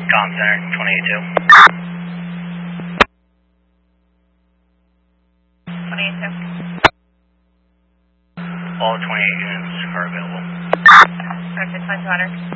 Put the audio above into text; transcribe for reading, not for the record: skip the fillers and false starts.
Com Center, 28-2. 28-2. All 28 units are available. Roger, 2200.